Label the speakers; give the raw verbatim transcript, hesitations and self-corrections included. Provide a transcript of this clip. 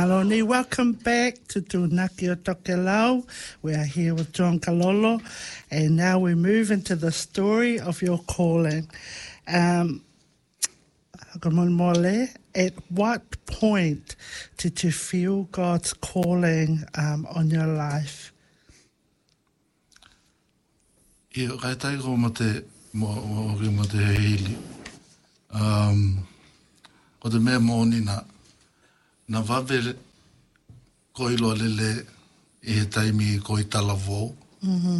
Speaker 1: Aloni, welcome back to Tūnaki o Tokelau. We are here with John Kalolo, and now we move into the story of your calling. Um, at what point did you feel God's calling um, on your life?
Speaker 2: I kai tai ko mo te mo mo te hili. Um, ko te me mo ni na na vave ko ilo lele e taimi ko i talavo.
Speaker 1: Mm-hmm.